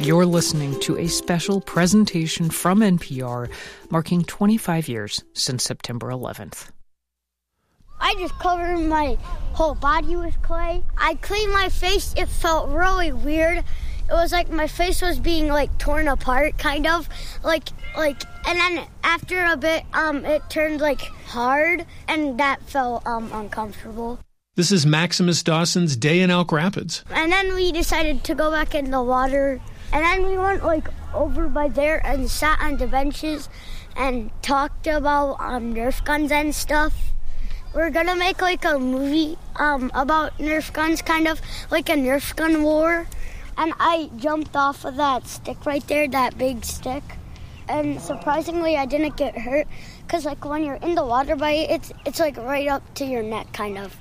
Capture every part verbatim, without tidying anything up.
You're listening to a special presentation from N P R marking twenty-five years since September eleventh. I just covered my whole body with clay. I cleaned my face. It felt really weird. It was like my face was being like torn apart, kind of like like. And then after a bit, um, it turned like hard, and that felt um uncomfortable. This is Maximus Dawson's day in Elk Rapids. And then we decided to go back in the water. And then we went like over by there and sat on the benches and talked about um Nerf guns and stuff. We're gonna make like a movie um about Nerf guns, kind of like a Nerf gun war. And I jumped off of that stick right there, that big stick. And surprisingly, I didn't get hurt, because like when you're in the water by it, it's it's like right up to your neck, kind of.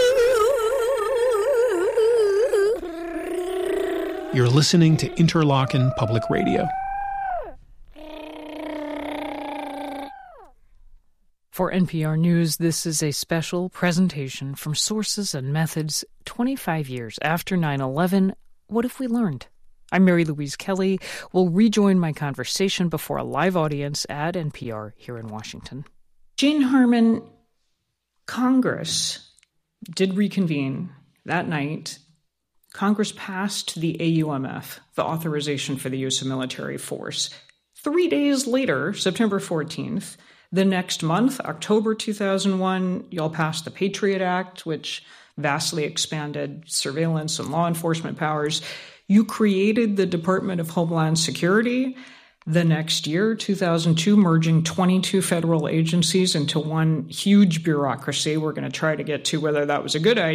You're listening to Interlochen Public Radio. For N P R News, this is a special presentation from Sources and Methods twenty-five years after nine eleven. What have we learned? I'm Mary Louise Kelly. We'll rejoin my conversation before a live audience at N P R here in Washington. Jane Harman, Congress did reconvene that night. Congress passed the A U M F, the authorization for the use of military force. Three days later, September fourteenth, the next month, October two thousand one, y'all passed the Patriot Act, which vastly expanded surveillance and law enforcement powers. You created the Department of Homeland Security. The next year, two thousand two, merging twenty-two federal agencies into one huge bureaucracy. We're going to try to get to whether that was a good idea.